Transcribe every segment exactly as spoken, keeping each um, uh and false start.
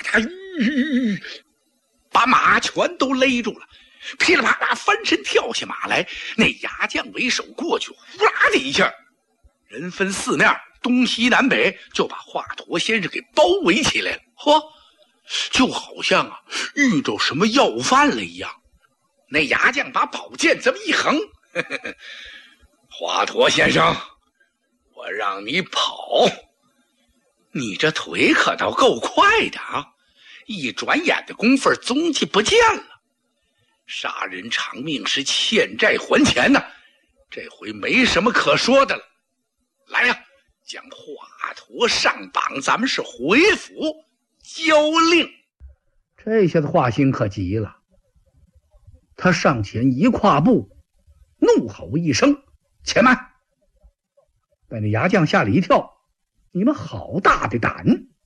他吁，把马全都勒住了，噼里啪啦翻身跳下马来。那牙将为首过去，呼啦的一下，人分四面，东西南北，就把华佗先生给包围起来了。嚯，就好像啊遇着什么要饭了一样。那牙将把宝剑这么一横，呵呵呵，华佗先生，我让你跑，你这腿可倒够快的啊！一转眼的功夫，踪迹不见了。杀人偿命是欠债还钱呢，这回没什么可说的了。来呀，将华佗上绑，咱们是回府交令。 这下子华歆可急了，他上前一跨步，怒吼一声：“且慢！”把那牙将吓了一跳，你们好大的胆！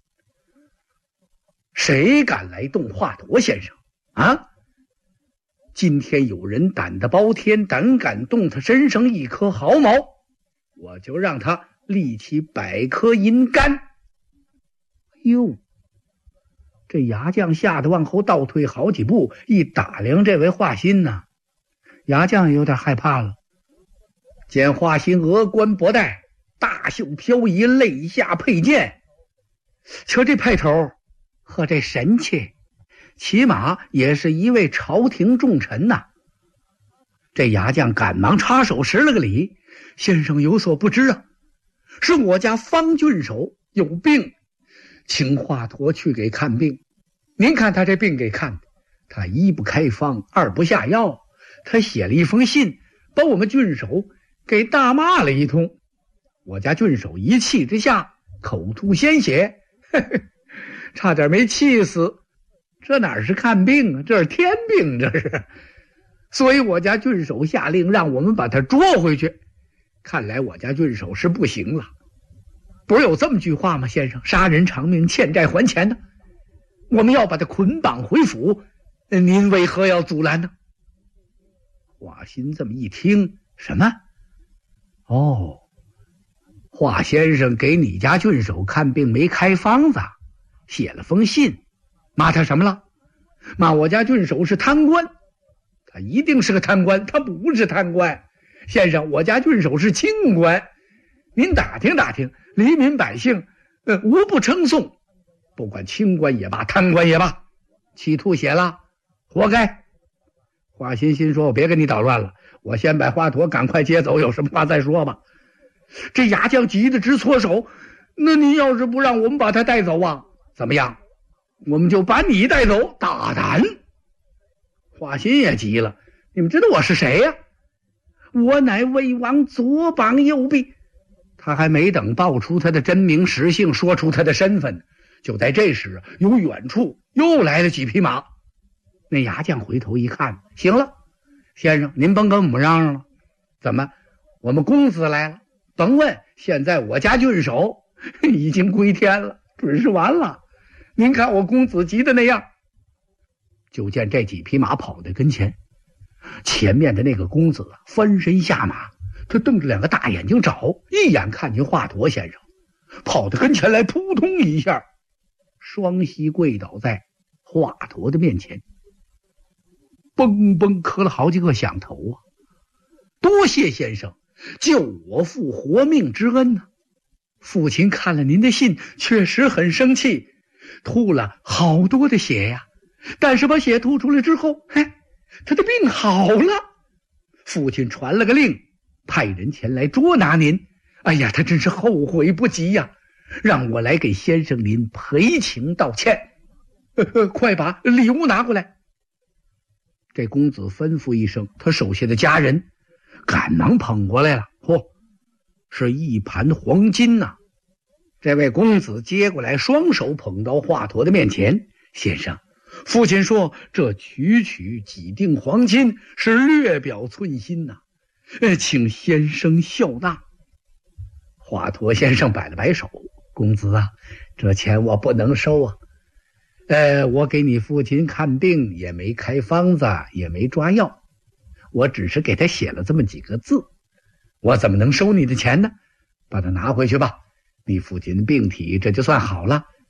谁敢来动华佗先生啊？今天有人胆大包天，胆敢动他身上一颗毫毛，我就让他立起百颗银杆。哟，这牙将吓得往后倒退好几步，一打量这位华歆呢，牙将有点害怕了。见华歆额冠博带，大袖飘逸，肋下佩剑，瞧这派头和这神气，起码也是一位朝廷重臣呐、啊。这牙将赶忙插手施了个礼：“先生有所不知啊，是我家方郡守有病，请华佗去给看病。您看他这病给看的，他一不开方，二不下药，他写了一封信，把我们郡守给大骂了一通。我家郡守一气之下口吐鲜血，呵呵，差点没气死。这哪是看病啊，这是天病，这是。所以我家郡守下令让我们把他捉回去。看来我家郡守是不行了。不是有这么句话吗，先生？杀人偿命，欠债还钱呢。我们要把他捆绑回府，您为何要阻拦呢？华歆这么一听，什么？哦，华先生给你家郡守看病没开方子，写了封信，骂他什么了？骂我家郡守是贪官。他一定是个贪官，他不是贪官。先生，我家郡守是清官，您打听打听，黎民百姓呃无不称颂。不管清官也罢，贪官也罢，气吐血了，活该。华歆心说：“我别跟你捣乱了，我先把华佗赶快接走，有什么话再说吧。”这牙将急得直搓手：“那您要是不让我们把他带走啊，怎么样？我们就把你带走。”大胆！华歆也急了：“你们知道我是谁呀、啊？我乃魏王左膀右臂。”他还没等报出他的真名实姓，说出他的身份，就在这时，由远处又来了几匹马。那牙将回头一看，行了，先生，您甭跟我们嚷嚷了。怎么，我们公子来了？甭问，现在我家郡守已经归天了，准是完了。您看我公子急的那样。就见这几匹马跑在跟前，前面的那个公子翻身下马，他瞪着两个大眼睛找，一眼看见华佗先生，跑到跟前来，扑通一下，双膝跪倒在华佗的面前，嘣嘣磕了好几个响头啊！多谢先生救我父活命之恩啊！父亲看了您的信，确实很生气，吐了好多的血呀、啊。但是把血吐出来之后，哎，他的病好了。父亲传了个令，派人前来捉拿您。哎呀，他真是后悔不及呀、啊！让我来给先生您赔情道歉。呃呃，快把礼物拿过来。这公子吩咐一声，他手下的家人赶忙捧过来了。嚯，是一盘黄金呐、啊！这位公子接过来，双手捧到华佗的面前。先生，父亲说这区区几锭黄金是略表寸心呐、啊，请先生笑纳。华佗先生摆了摆手：“公子啊，这钱我不能收啊。呃，我给你父亲看病也没开方子，也没抓药，我只是给他写了这么几个字，我怎么能收你的钱呢？把它拿回去吧，你父亲的病体这就算好了。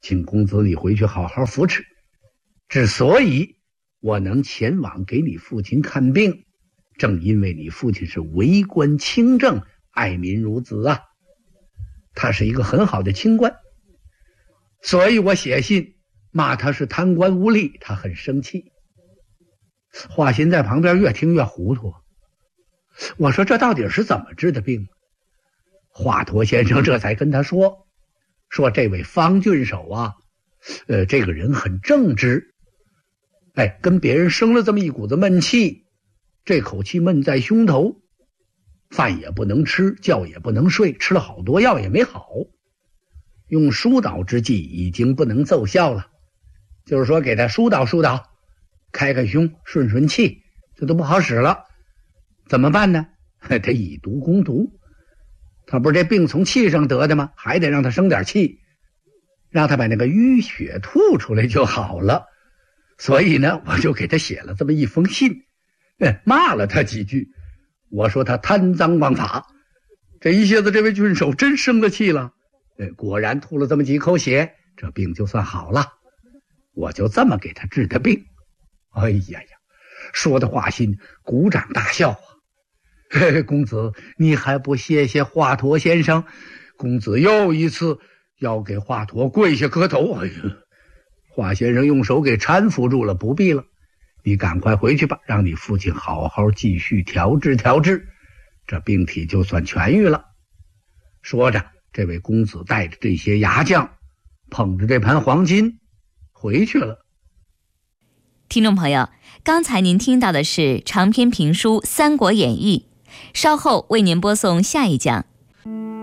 请公子你回去好好扶持。之所以我能前往给你父亲看病，正因为你父亲是为官清正，爱民如子啊，他是一个很好的清官，所以我写信骂他是贪官污吏，他很生气。华歆在旁边越听越糊涂，我说这到底是怎么治的病？华佗先生这才跟他说，说这位方郡守啊，呃，这个人很正直，哎，跟别人生了这么一股子闷气，这口气闷在胸头，饭也不能吃，觉也不能睡，吃了好多药也没好，用疏导之计已经不能奏效了，就是说给他疏导疏导，开开胸，顺顺气，这都不好使了。怎么办呢？得以毒攻毒。他不是这病从气上得的吗？还得让他生点气，让他把那个淤血吐出来就好了。所以呢，我就给他写了这么一封信，哎，骂了他几句。我说他贪赃枉法。这一下子这位郡守真生了气了，哎，果然吐了这么几口血，这病就算好了。我就这么给他治的病。哎呀呀，说的华歆鼓掌大笑啊！嘿嘿，公子你还不谢谢华佗先生？公子又一次要给华佗跪下磕头。哎呀，华先生用手给搀扶住了，不必了，你赶快回去吧，让你父亲好好继续调治调治，这病体就算痊愈了。说着，这位公子带着这些牙将，捧着这盘黄金回去了。 听众朋友，刚才您听到的是长篇评书《三国演义》，稍后为您播送下一讲。